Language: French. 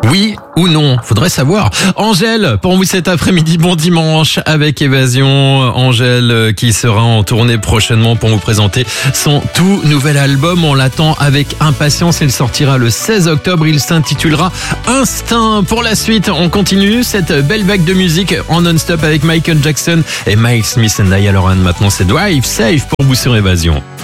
Oui ou non? Faudrait savoir. Angèle, pour vous cet après-midi, bon dimanche avec Évasion. Angèle qui sera en tournée prochainement pour vous présenter son tout nouvel album. On l'attend avec impatience. Il sortira le 16 octobre. Il s'intitulera Instinct. Pour la suite, on continue cette belle vague de musique en non-stop avec Michael Jackson et Miles Smith and Diane Laurent. Maintenant, c'est Drive Safe pour vous sur Évasion.